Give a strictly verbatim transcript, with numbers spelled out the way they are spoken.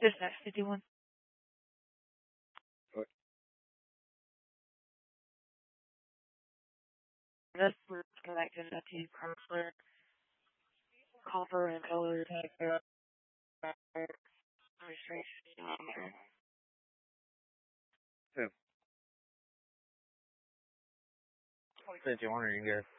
Just that fifty-one. What? This was connected to Chrysler, copper and color detector registration. Who? fifty-one or you can go